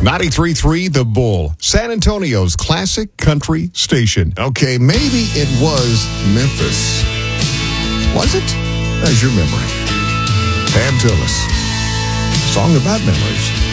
93.3 The Bull, San Antonio's classic country station. Okay, maybe it was Memphis. Was it? How's your memory? Pam Tillis. Song about memories.